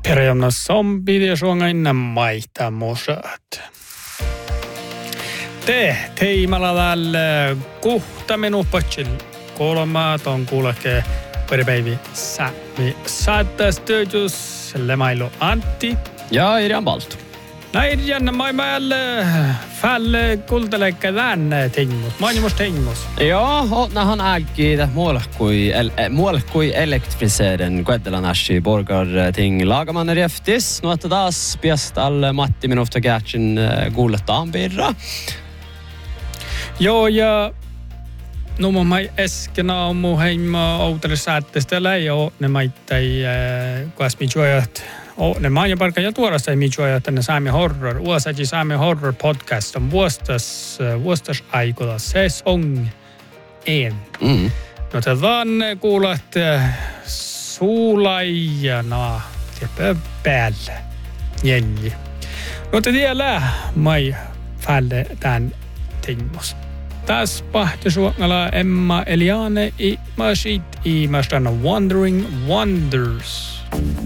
Perjana zombi ja suongainna maihtaa musat. Teimalla täällä kuhta menu patsil. Kolmaat on kuulake päivi Sami. Saattaa studios lemailu Antti. Ja Irjan Baltu. Irjan maailmalle fälle kultelekka tänne tingus. Maailmassa tingus. Ja, nahan äggi muulle kui elektrifiseeren Kveddelan ässi borgarting lagamanner jäftis. No että taas piast alle Matti minufta kätsin kuulettaan pirra. Joo, ja no mun mai äsken aamu heima autorisäätteistä läi oo ne maittai kuas mijuajat. Ne maailmanparkka ja tuoda sai mijuajat tänne Sami Horror. Uosaji Sami Horror podcast on vuostas aikola säsong 1. No te vaan kuulet suulajana päälle. Jengi. No te tiedä mai fälle tän tingus. Tässä pahtisuokala Emma Eliane i masit i mastana Wandering Wonders.